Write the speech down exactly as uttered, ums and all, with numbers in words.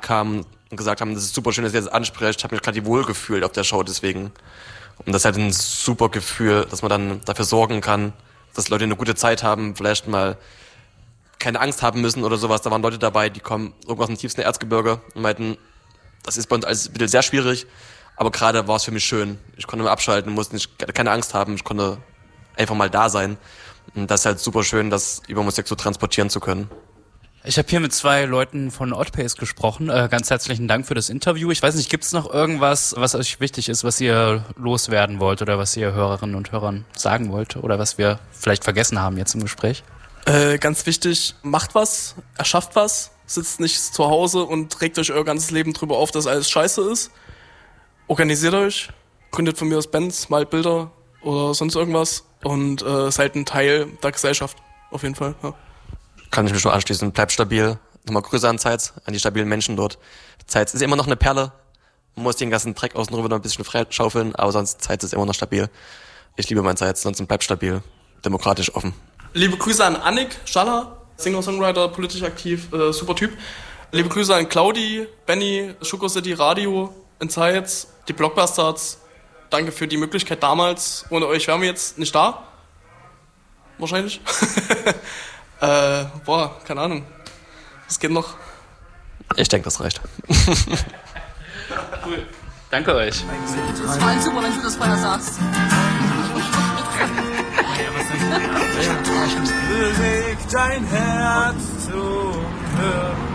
kamen und gesagt haben, das ist super schön, dass ihr das ansprecht. Ich habe mich gerade wohl gefühlt auf der Show deswegen. Und das ist halt ein super Gefühl, dass man dann dafür sorgen kann, dass Leute eine gute Zeit haben, vielleicht mal keine Angst haben müssen oder sowas. Da waren Leute dabei, die kommen irgendwo aus dem tiefsten Erzgebirge und meinten, das ist bei uns alles ein bisschen sehr schwierig, aber gerade war es für mich schön. Ich konnte mal abschalten, musste nicht, keine Angst haben, ich konnte einfach mal da sein. Und das ist halt super schön, das über Musik so transportieren zu können. Ich habe hier mit zwei Leuten von Oddpace gesprochen. Äh, ganz herzlichen Dank für das Interview. Ich weiß nicht, gibt es noch irgendwas, was euch wichtig ist, was ihr loswerden wollt oder was ihr Hörerinnen und Hörern sagen wollt oder was wir vielleicht vergessen haben jetzt im Gespräch? Äh, ganz wichtig, macht was, erschafft was, sitzt nicht zu Hause und regt euch euer ganzes Leben drüber auf, dass alles scheiße ist. Organisiert euch, gründet von mir aus Bands, malt Bilder oder sonst irgendwas und äh, seid ein Teil der Gesellschaft, auf jeden Fall. Ja. Kann ich mich nur anschließen, bleibt stabil. Nochmal Grüße an Zeitz, an die stabilen Menschen dort. Zeitz ist immer noch eine Perle, man muss den ganzen Dreck außen drüber noch ein bisschen freischaufeln, aber sonst Zeitz ist immer noch stabil. Ich liebe mein Zeitz, sonst bleibt stabil, demokratisch offen. Liebe Grüße an Annik Schaller, Singer-Songwriter, politisch aktiv, äh, super Typ. Liebe Grüße an Claudi, Benny, Sugar City Radio, in Zeitz, die Blockbustards. Danke für die Möglichkeit damals. Ohne euch wären wir jetzt nicht da. Wahrscheinlich. Äh, boah, keine Ahnung. Das geht noch. Ich denke, das reicht. Cool. Danke euch. Das war super, wenn du das vorher sagst. Beweg dein Herz zum Hören.